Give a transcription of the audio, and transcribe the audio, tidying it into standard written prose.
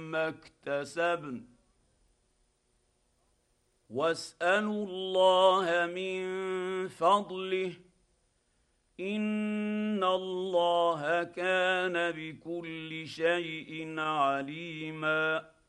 ما اكتسبن واسالوا الله من فضله ان الله كان بكل شيء عليما